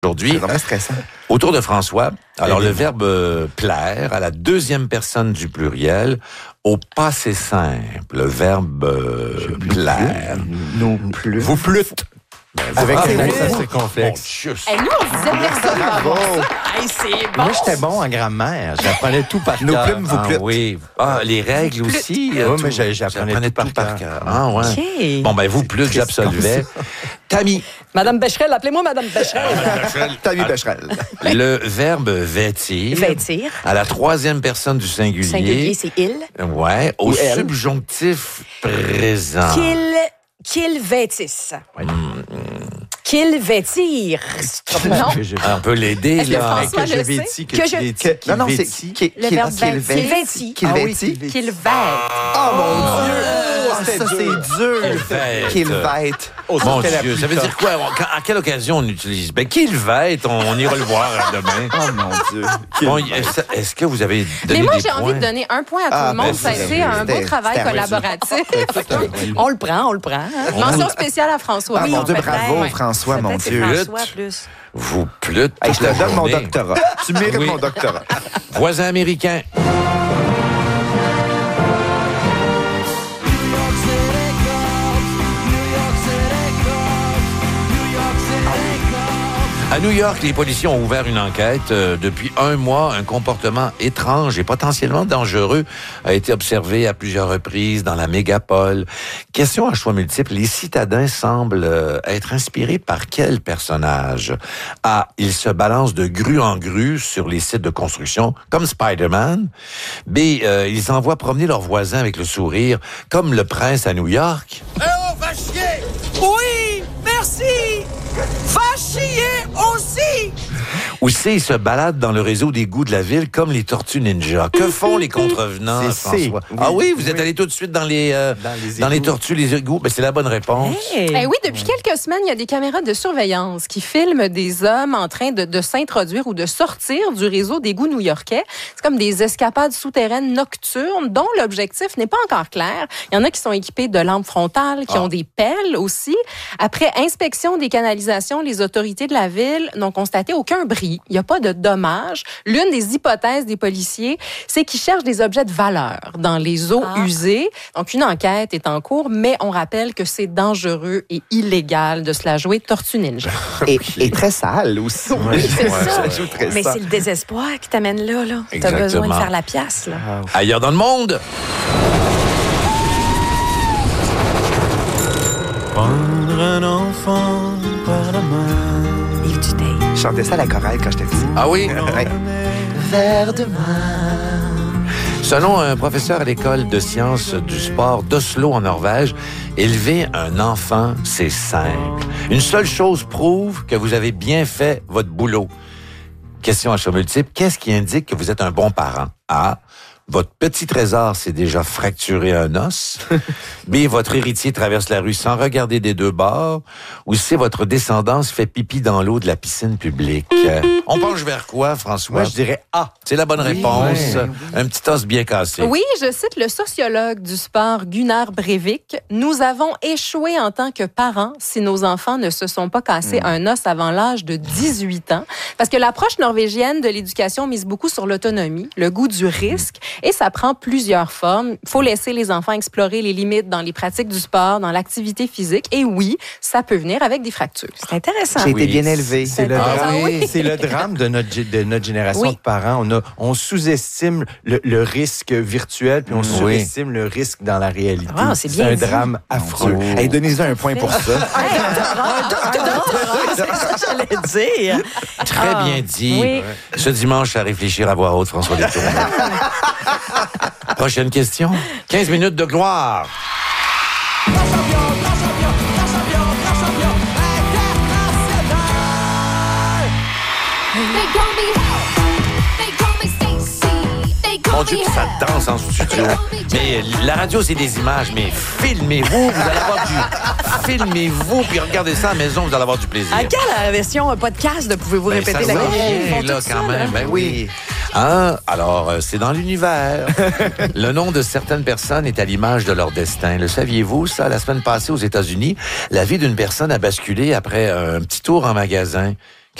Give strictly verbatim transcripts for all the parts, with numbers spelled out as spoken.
Aujourd'hui, c'est vraiment stressant. Autour de François. Alors, le verbe euh, plaire à la deuxième personne du pluriel au passé simple. Le verbe euh, plaire. Nous plus. Vous plûtes. Ben, avec ah, les mots, ça, ça, c'est complexe. Et nous, on disait personne va avoir ça. Hey, c'est bon. Moi, j'étais bon en grammaire. J'apprenais tout par Nos cœur. plumes, vous Ah plûtes. oui. Ah, les règles aussi. Oui, euh, mais tout. j'ai- j'apprenais J'apprenais tout par cœur. Ah, ouais. OK. Bon, ben, vous plûtes, j'absolvais. Tammy. Madame Becherel, appelez-moi Madame Becherel. Tammy Becherel. Le verbe vêtir. Vêtir. À la troisième personne du singulier. Singulier, c'est il. Ouais. Au Ou elle. subjonctif présent. Qu'il, qu'il vêtisse. Qu'il vêtire. Non. Que je- On peut l'aider, Est-ce que là. François que je le vêtis, sait? que, Que tu je- vêtis, Non, non, c'est vêtis. qui, Le qui, verbe qu'il vêtir. vêtit. Vêtit. Qu'il Ah oui, vêtit. qu'il Qu'il vête. Oh mon Dieu! Ah, ça, c'est dur. Vête. Qu'il vête. Oh, ça, Mon c'était la Dieu, plus ça veut tough. dire quoi? Quand- à quelle occasion on utilise? Ben, qu'il va être, on, on ira le voir demain. Oh mon Dieu. Bon, est-ce, est-ce que vous avez donné Mais moi, des j'ai points? envie de donner un point à tout Ah, le monde. ben, Ça a c'est- été un beau c'était- travail c'était collaboratif. On le prend, on le prend. hein. Mention spéciale à François. Ah, Oui, mon en Dieu, fait. bravo, Ouais. François, mon Peut-être c'est Dieu. François plus. Vous plûtes Hey, toute je te la donne mon journée. doctorat. Tu mérites Oui. mon doctorat. Voisin américain. À New York, les policiers ont ouvert une enquête. Euh, depuis un mois, un comportement étrange et potentiellement dangereux a été observé à plusieurs reprises dans la mégapole. Question à choix multiples. Les citadins semblent euh, être inspirés par quel personnage? A. Ils se balancent de grue en grue sur les sites de construction, comme Spider-Man. B. Euh, ils envoient promener leurs voisins avec le sourire, comme le prince à New York. Eh oh, va chier! Oui, merci! Va chier aussi! Ou C. Ils se baladent dans le réseau d'égouts de la ville, comme les tortues ninja. Que font les contrevenants, C'est C. François? Oui. Ah oui, vous êtes Oui. allé tout de suite dans les, euh, Dans les dans les égouts. tortues, les égouts. Ben, c'est la bonne réponse. Eh oui, depuis quelques semaines, il y a des caméras de surveillance qui filment des hommes en train de, de s'introduire ou de sortir du réseau d'égouts new-yorkais. C'est comme des escapades souterraines nocturnes dont l'objectif n'est pas encore clair. Il y en a qui sont équipés de lampes frontales, qui Ah. ont des pelles aussi. Après inspection des canalisations, les autorités de la ville n'ont constaté aucun bris. Il n'y a pas de dommages. L'une des hypothèses des policiers, c'est qu'ils cherchent des objets de valeur dans les eaux Ah. usées. Donc, une enquête est en cours, mais on rappelle que c'est dangereux et illégal de se la jouer Tortue Ninja. Et, et très sale aussi. Oui, c'est Ouais, ça. Ça joue très Mais sale. c'est le désespoir qui t'amène là, là. T'as Exactement. besoin de faire la pièce, là. Ailleurs dans le monde, Prendre un enfant par la main. Yves Duteil. Je chantais ça à la chorale quand j'étais petit. ah oui, Ouais. Vers demain. selon un professeur à l'école de sciences du sport d'Oslo en Norvège, élever un enfant, c'est simple. Une seule chose prouve que vous avez bien fait votre boulot. Question à choix multiple. Qu'est-ce qui indique que vous êtes un bon parent? A. Votre petit trésor s'est déjà fracturé un os. B. Votre héritier traverse la rue sans regarder des deux bords. Ou C. Votre descendance fait pipi dans l'eau de la piscine publique. Euh, On penche vers quoi, François? Moi, je dirais A. C'est la bonne réponse. ouais. Un petit os bien cassé. Oui, je cite le sociologue du sport Gunnar Breivik. Nous avons échoué en tant que parents si nos enfants ne se sont pas cassés un os avant l'âge de dix-huit ans. Parce que l'approche norvégienne de l'éducation mise beaucoup sur l'autonomie, le goût du risque, et ça prend plusieurs formes. Il faut laisser les enfants explorer les limites dans les pratiques du sport, dans l'activité physique. Et oui, ça peut venir avec des fractures. C'est intéressant. J'ai Oui. été bien élevé. C'est le, Ah drame, oui. c'est le drame de notre, gé- de notre génération Oui. de parents. On, a, on sous-estime le, le risque virtuel, puis on Oui. surestime le risque dans la réalité. Ah, c'est bien un dit. drame affreux. Hey, donnez-en un point pour ça. J'allais dire. Très bien dit. Oui. Ce dimanche, à réfléchir à voix haute, François Détourné. Prochaine question. quinze minutes de gloire. Mon Dieu, que ça danse en studio. Mais la radio, c'est des images, mais filmez-vous, vous allez avoir du... Filmez-vous, puis regardez ça à la maison, vous allez avoir du plaisir. À quelle version podcast de pouvez-vous Ben, répéter ça la s'en question? vient, là, quand même. Ben oui. Hein? Alors, euh, c'est dans l'univers. Le nom de certaines personnes est à l'image de leur destin. Le saviez-vous, ça? La semaine passée, aux États-Unis, la vie d'une personne a basculé après un petit tour en magasin.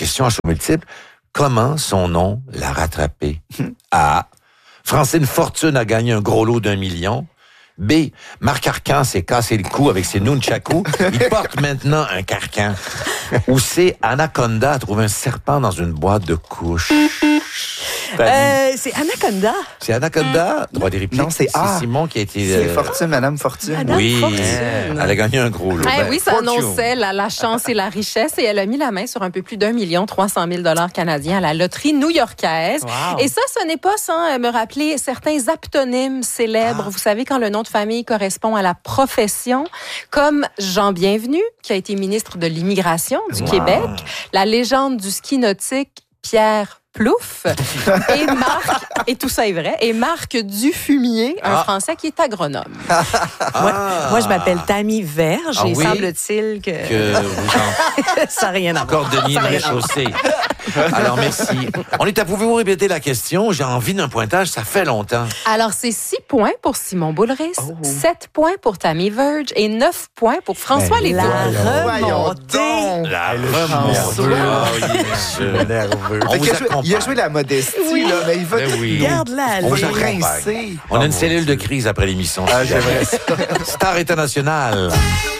question à choix multiple. Comment son nom l'a rattrapé? A. Francine Fortune a gagné un gros lot d'un million. B. Marc Arcan s'est cassé le cou avec ses nunchakus. Il porte maintenant un carcan. Ou C. Anaconda a trouvé un serpent dans une boîte de couches. Euh, c'est Anaconda. C'est Anaconda? Droit des répliques. Non, c'est A. Simon qui a été... C'est euh, Fortune, Madame Fortune. Madame Oui, Fortune. elle a gagné un gros lot. Eh Ben, oui, ça Fortune. annonçait la, la chance et la richesse et elle a mis la main sur un peu plus d'un million trois cent mille dollars canadiens à la loterie new-yorkaise. Wow. Et ça, ce n'est pas sans me rappeler certains aptonymes célèbres. Vous savez, quand le nom de famille correspond à la profession, comme Jean Bienvenu, qui a été ministre de l'Immigration du Québec, la légende du ski nautique Pierre Plouffe et Marc, et tout ça est vrai, et Marc Dufumier, un Ah. Français qui est agronome. Moi, moi, je m'appelle Tammy Verge Ah et oui? semble-t-il que, Que vous en ça n'a rien à voir. cordonnier dans les chaussées. Alors, merci. On est à pouvez-vous répéter la question? J'ai envie d'un pointage, ça fait longtemps. Alors, c'est six points pour Simon Boulris, sept points pour Tammy Verge et neuf points pour François Ben, Lévesque. La Voyons remontée. donc. La chanceux. remontée. Oh, yes. nerveux. On Fait vous qu'il a joué- accompagne. il a joué la modestie, là, mais il va Ben tout oui. nous- Garde-la il aller. va vous nous accompagne. rincer. On a une cellule de crise après l'émission. Ah, j'aimerais ça. Star internationale.